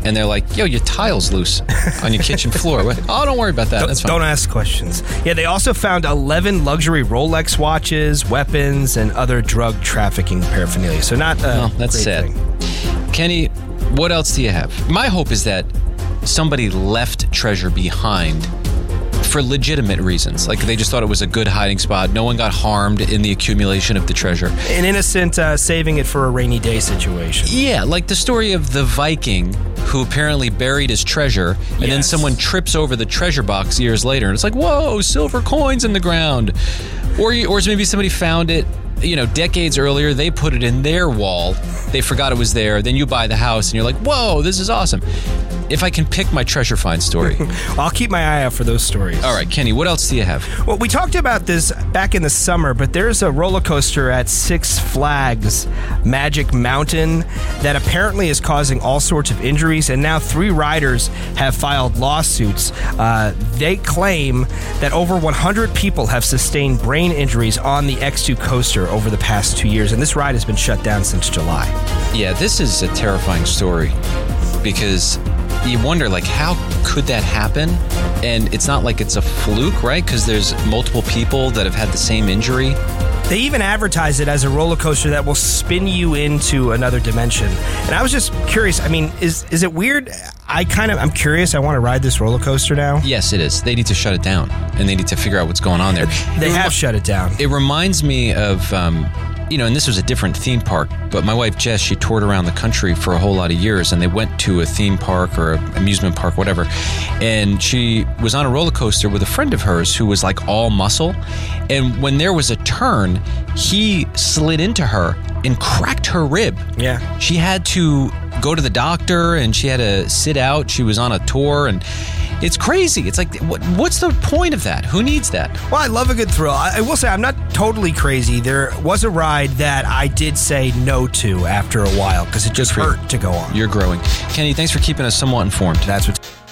and they're like, yo, your tile's loose on your kitchen floor. Oh, don't worry about that. That's fine. Don't ask questions. Yeah, they also found 11 luxury Rolex watches, weapons, and other drug trafficking paraphernalia. So not that's sad. Thing. Kenny, what else do you have? My hope is that somebody left treasure behind for legitimate reasons. Like they just thought it was a good hiding spot. No one got harmed in the accumulation of the treasure. An innocent saving it for a rainy day situation. Yeah, like the story of the Viking who apparently buried his treasure, and then someone trips over the treasure box years later, and it's like, whoa, silver coins in the ground. Or maybe somebody found it, decades earlier, they put it in their wall, they forgot it was there, then you buy the house, and you're like, whoa, this is awesome. If I can pick my treasure find story. I'll keep my eye out for those stories. All right, Kenny, what else do you have? Well, we talked about this back in the summer, but there's a roller coaster at Six Flags Magic Mountain that apparently is causing all sorts of injuries, and now 3 riders have filed lawsuits. They claim that over 100 people have sustained brain injuries on the X2 coaster over the past 2 years, and this ride has been shut down since July. Yeah, this is a terrifying story because you wonder, how could that happen? And it's not like it's a fluke, right? Because there's multiple people that have had the same injury. They even advertise it as a roller coaster that will spin you into another dimension. And I was just curious. I mean, is it weird? I'm curious. I want to ride this roller coaster now. Yes, it is. They need to shut it down, and they need to figure out what's going on there. They have shut it down. It reminds me of, and this was a different theme park, but my wife Jess, she toured around the country for a whole lot of years, and they went to a theme park or an amusement park, whatever, and she was on a roller coaster with a friend of hers who was like all muscle, and when there was a turn, he slid into her and cracked her rib. Yeah. She had to go to the doctor, and she had to sit out. She was on a tour, and it's crazy. It's like, what's the point of that? Who needs that? Well, I love a good thrill. I will say I'm not totally crazy. There was a ride that I did say no to after a while because it just hurt to go on. You're growing. Kenny, thanks for keeping us somewhat informed. That's what...